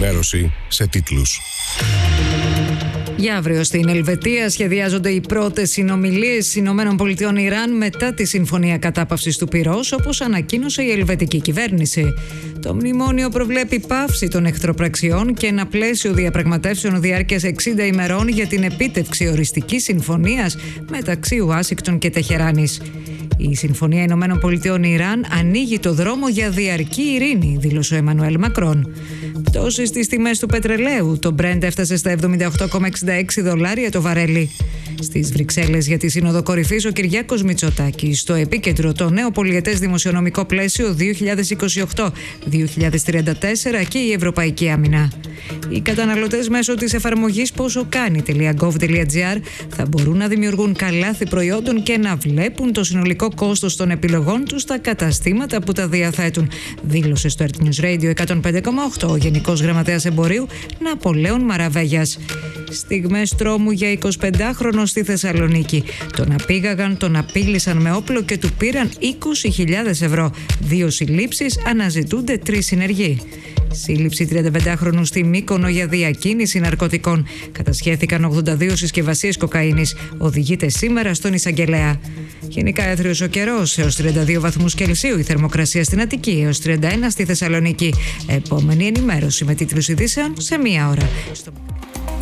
ενημέρωση σε τίτλους. Για αύριο στην Ελβετία σχεδιάζονται οι πρώτες συνομιλίες ΗΠΑ-Ιράν μετά τη συμφωνία κατάπαυσης του πυρός, όπως ανακοίνωσε η ελβετική κυβέρνηση. Το μνημόνιο προβλέπει πάυση των εχθροπραξιών και ένα πλαίσιο διαπραγματεύσεων διάρκειας 60 ημερών για την επίτευξη οριστικής συμφωνίας μεταξύ Ουάσιγκτον και Τεχεράνης. Η Συμφωνία ΗΠΑ-Ιράν ανοίγει το δρόμο για διαρκή ειρήνη, δήλωσε ο Εμμανουέλ Μακρόν. Πτώση στις τιμές του πετρελαίου. Το Brent έφτασε στα $78,66 το βαρέλι. Στις Βρυξέλλες για τη Σύνοδο Κορυφής ο Κυριάκος Μητσοτάκης. Στο επίκεντρο το νέο πολιετές δημοσιονομικό πλαίσιο 2028-2034 και η Ευρωπαϊκή Άμυνα. Οι καταναλωτές μέσω της εφαρμογής posokani.gov.gr θα μπορούν να δημιουργούν καλάθι προϊόντων και να βλέπουν το συνολικό κόστος των επιλογών τους στα καταστήματα που τα διαθέτουν, δήλωσε στο Earth News Radio 105,8 ο Γενικός Γραμματέας Εμπορίου Ναπολέων Μαραβέγιας. Στιγμές τρόμου για 25χρονο στη Θεσσαλονίκη. Τον απήγαγαν, τον απείλησαν με όπλο και του πήραν 20.000 ευρώ. 2 συλλήψεις, αναζητούνται 3 συνεργοί. Σύλληψη 35χρονου στη Μύκονο για διακίνηση ναρκωτικών. Κατασχέθηκαν 82 συσκευασίες κοκαίνης. Οδηγείται σήμερα στον εισαγγελέα. Γενικά έθριος ο καιρός, έως 32 βαθμούς Κελσίου. Η θερμοκρασία στην Αττική, έως 31 στη Θεσσαλονίκη. Επόμενη ενημέρωση με τίτλους ειδήσεων σε 1 ώρα.